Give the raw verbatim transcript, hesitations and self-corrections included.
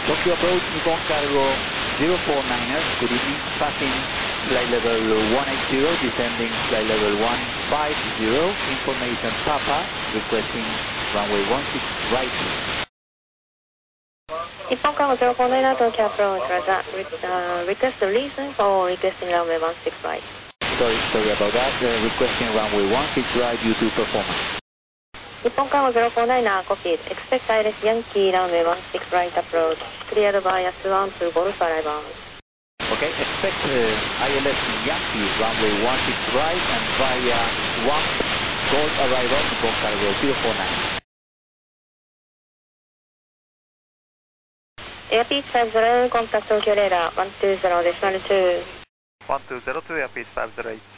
Tokyo approach Nippon Cargo zero four niner, good evening, passing flight level one eighty, descending flight level one fifty, information Papa, requesting runway one six right. Nippon Cargo zero four niner Tokyo approach, Roger. Uh, request the reason for requesting runway one six right. Sorry, sorry about that, uh, requesting runway one six right due to performance. Nippon Cargo zero four niner copied. Expect I L S Yankee runway one six right approach. Cleared via Swan to Golf arrival. Okay, expect uh, I L S Yankee runway one six right and via one Golf arrival Nippon Cargo zero four niner. Airspeed five zero, contact Tokyo radar one two zero decimal two. one two zero two, airspeed five zero eight.